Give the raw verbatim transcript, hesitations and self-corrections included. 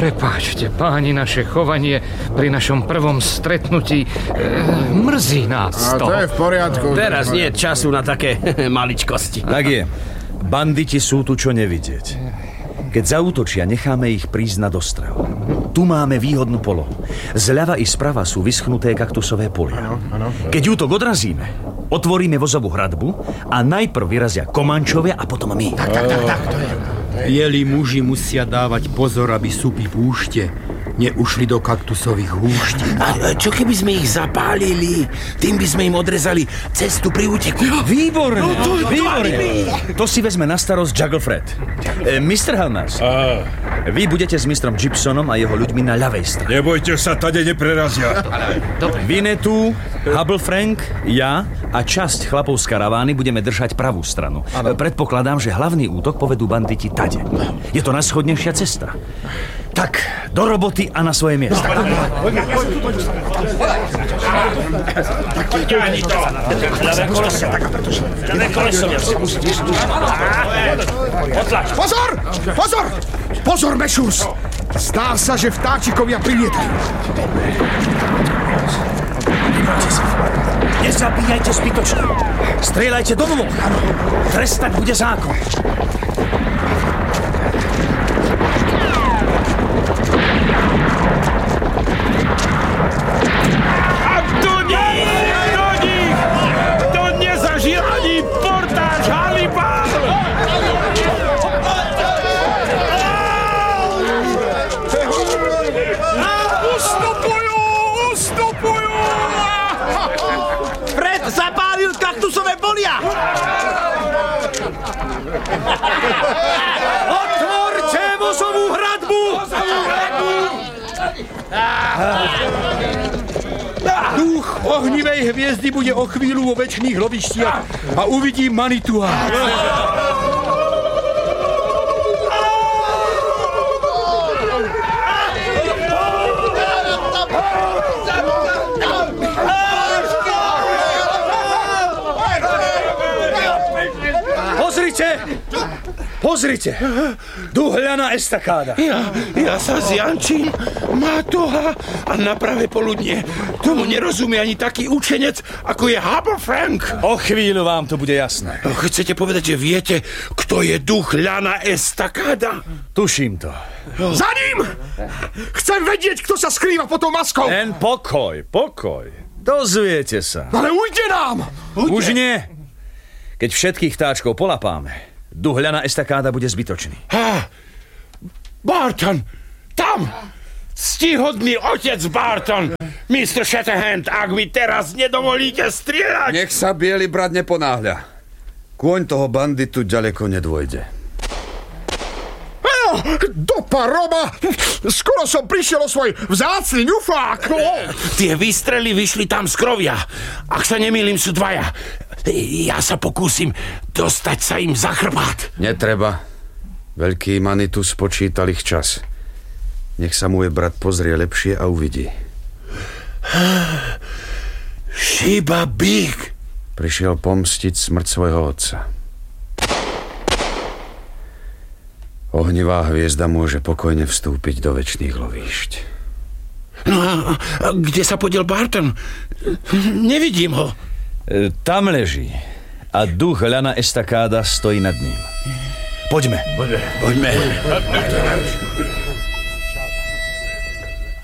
Prepáčte, páni, naše chovanie pri našom prvom stretnutí e, mrzí nás to. A to je v poriadku. Teraz nie je času na také maličkosti. Tak je. Banditi sú tu čo nevidieť. Keď zaútočia, necháme ich prísť na dostrel. Tu máme výhodnú polohu. Zľava i sprava sú vyschnuté kaktusové polia. Ano, ano. Keď útok odrazíme, otvoríme vozovú hradbu a najprv vyrazia Komančovia a potom my. Tak, tak, tak, tak, to je. Bielí muži musia dávať pozor, aby supy púšte neušli do kaktusových húšť. A čo keby sme ich zapálili? Tým by sme im odrezali cestu pri úteku. Výborné, no, to, výborné. To si vezme na starosť Juggle Fred. E, mister Helmers, uh. vy budete s mistrom Gibsonom a jeho ľuďmi na ľavej strane. Nebojte sa, tade neprerazia. Vinetu, Hubble Frank, ja a časť chlapov z karavány budeme držať pravú stranu. Ano. Predpokladám, že hlavný útok povedú banditi tade. Je to najschodnejšia cesta. Tak, do roboty a na svoje miesto. Pozor! Pozor! Pozor, Mešus! Zdá sa, že vtáčikovia prilietajú. Nezabíjajte zbytočne. Strieľajte do nôh. Trestať bude zákon. Otvorte vozovú hradbu! Duch ohnivej hviezdy bude o chvíľu vo večných lovištiach a uvidí Manitua. Pozrite! Pozrite! Duhľaná estakáda. Ja, ja sa zjančím. Má toha a na pravé poludnie. Tomu nerozumie ani taký učenec, ako je Hubble Frank. O chvíľu vám to bude jasné. Chcete povedať, že viete, kto je Duhľaná estakáda? Tuším to. Za ním! Chcem vedieť, kto sa skrýva pod tou maskou. Len pokoj, pokoj. Dozviete sa. Ale ujde nám! Ujde. Už nie. Keď všetkých vtáčkov polapáme, Duhľaná estakáda bude zbytočný. Ha! Barton! Tam! Ctihodný otec Barton! mister Shatterhand, ak mi teraz nedovolíte strieľať... Nech sa biely brat neponáhľa. Kôň toho banditu ďaleko nedôjde. Do paroba! Skoro som prišiel o svoj vzácny ňufák! Tie výstrely vyšli tam z krovia. Ak sa nemýlim, sú dvaja. Ja sa pokúsim dostať sa im za chrbát. Netreba. Veľký Manitu spočítal ich čas. Nech sa môj brat pozrie lepšie a uvidí. Shiba Big prišiel pomstiť smrť svojho otca. Ohnivá hviezda môže pokojne vstúpiť do večných lovíšť. No a kde sa podiel Barton? Nevidím ho. E, tam leží a Duhľaná estakáda stojí nad ním. Poďme. Poďme. Poďme.